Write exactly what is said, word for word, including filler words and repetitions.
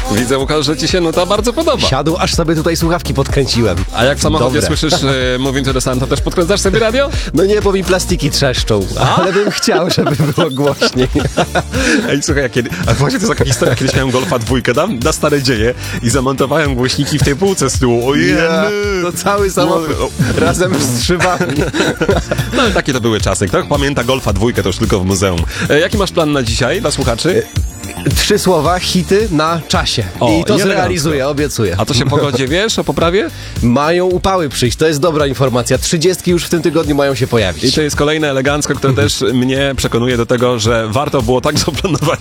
Widzę, Łukasz, że ci się no to bardzo podoba. Siadł, aż sobie tutaj słuchawki podkręciłem. A jak w samochodzie Dobre. słyszysz e, Moving to the Sun, to też podkręcasz sobie radio? No nie, bo mi plastiki trzeszczą, ale bym chciał, żeby było głośniej. Ej, słuchaj, ja kiedy, a właśnie to jest taka historia, kiedyś miałem Golfa dwójkę, dam na stare dzieje i zamontowałem głośniki w tej półce z tyłu. Ojej! To cały samochód No, razem z szybami. no ale takie to były czasy. Kto pamięta Golfa dwójkę, to już tylko w muzeum. E, jaki masz plan na dzisiaj dla słuchaczy? Trzy słowa, hity na czasie. O, I to elegancko. zrealizuję, obiecuję. A to się pogodzie wiesz o poprawie? Mają upały przyjść, to jest dobra informacja. Trzydziestki już w tym tygodniu mają się pojawić. I to jest kolejne elegancko, które też mnie przekonuje do tego, że warto było tak zaplanować